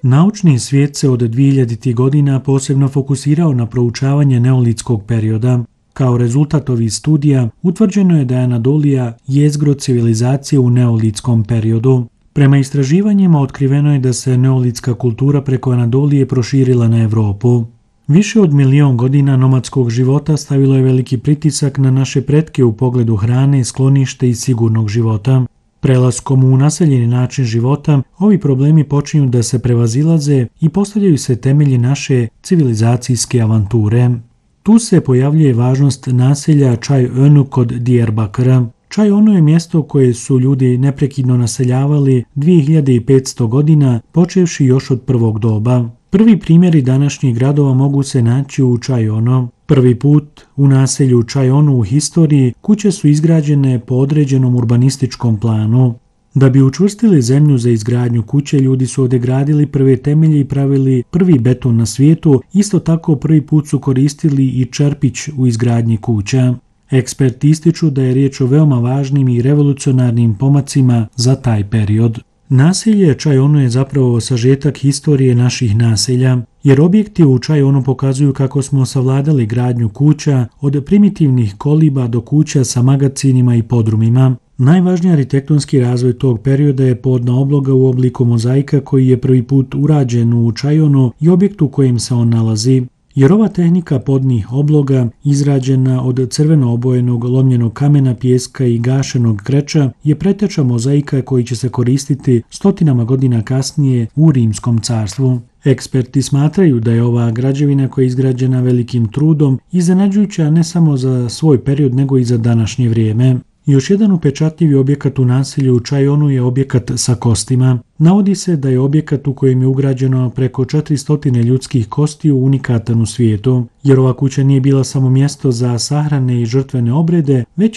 Naučni svijet se od 2000. godina posebno fokusirao na proučavanje neolitskog perioda. Kao rezultat ovih studija utvrđeno je da je Anadolija jezgro civilizacije u neolitskom periodu. Prema istraživanjima otkriveno je da se neolitska kultura preko Anadolije proširila na Europu. Više od 1.000.000 godina nomadskog života stavilo je veliki pritisak na naše pretke u pogledu hrane, sklonište i sigurnog života. Prelaskom u naseljeni način života, ovi problemi počinju da se prevazilaze i postavljaju se temelji naše civilizacijske avanture. Tu se pojavljuje važnost naselja Čaj Önü kod Diyarbakıra. Čaj Önü je mjesto koje su ljudi neprekidno naseljavali 2500 godina, počevši još od prvog doba. Prvi primjeri današnjih gradova mogu se naći u Čaj Önü. Prvi put u naselju Čaj Önü u historiji kuće su izgrađene po određenom urbanističkom planu. Da bi učvrstili zemlju za izgradnju kuće, ljudi su ovdje gradili prve temelje i pravili prvi beton na svijetu, isto tako prvi put su koristili i čerpić u izgradnji kuća. Eksperti ističu da je riječ o veoma važnim i revolucionarnim pomacima za taj period. Naselje Čaj Önü je zapravo sažetak historije naših naselja, jer objekti u Čaj Önü pokazuju kako smo savladali gradnju kuća od primitivnih koliba do kuća sa magacinima i podrumima. Najvažniji arhitektonski razvoj tog perioda je podna obloga u obliku mozaika koji je prvi put urađen u Čaj Önü i objektu u kojem se on nalazi. Jer ova tehnika podnih obloga, izrađena od crveno obojenog lomljenog kamena, pijeska i gašenog kreča, je preteča mozaika koji će se koristiti stotinama godina kasnije u Rimskom carstvu. Eksperti smatraju da je ova građevina koja je izgrađena velikim trudom iznenađujuća ne samo za svoj period nego i za današnje vrijeme. Još jedan upečatljivi objekat u naselju Čaj Önü je objekat sa kostima. Navodi se da je objekat u kojem je ugrađeno preko 400 ljudskih kostiju unikatan u svijetu, jer ova kuća nije bila samo mjesto za sahrane i žrtvene obrede, već